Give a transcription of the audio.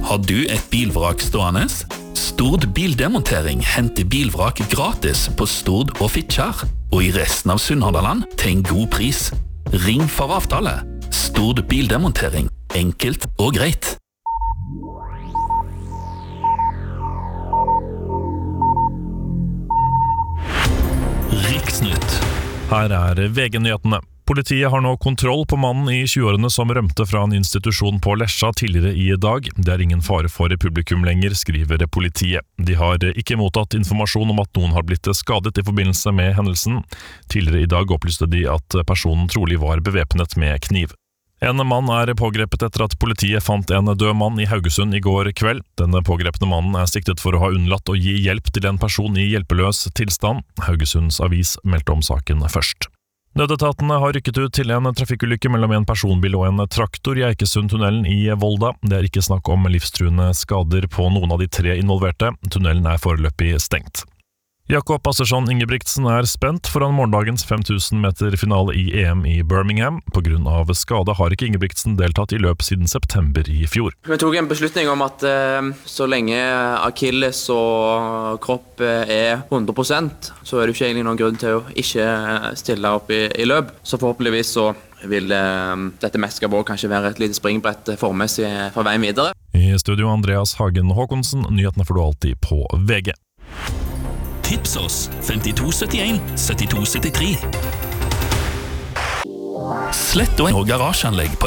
Har du et bilvrak stående? Stord Bildemontering henter bilvrak gratis på Stord og Fitjar, og i resten av Sunnhordland til en god pris. Ring for avtale. Stord Bildemontering. Enkelt og greit. Riksnytt. Her VG-nyhetene. Politiet har nå kontroll på mannen i 20-årene som rømte fra en institusjon på Lesja tidligere i dag. Det ingen fare for publikum lenger, skriver politiet. De har ikke mottatt informasjon om at noen har blitt skadet i forbindelse med hendelsen. Tidligere i dag opplyste de at personen trolig var bevæpnet med kniv. En mann pågrepet etter at politiet fant en død mann i Haugesund i går kveld. Denne pågrepne mannen siktet for å ha unnlatt å gi hjelp til en person i hjelpeløs tilstand. Haugesunds avis meldte om saken først. Nødetatene har rykket ut til en trafikkulykke mellom en personbil og en traktor i Eikesundtunnelen i Volda. Det ikke snakk om livstruende skader på noen av de 3 involverte. Tunnelen foreløpig stengt. Jakob Assersson Ingebrigtsen spent foran morgendagens 5000 meter finale i EM i Birmingham. På grunn av skade har ikke Ingebrigtsen deltatt i løp siden september i fjor. Vi tok en beslutning om at så lenge Achilles og kropp 100%, så det ikke egentlig noen grunn til å ikke stille opp i løp. Så forhåpentligvis så vil dette mesterskapet kanskje være et lite springbrett formessig for veien videre. I studio Andreas Hagen Håkonsen, nyhetene får du alltid på VG. Tips oss 5271 7273. Slett og garasjeanlegg på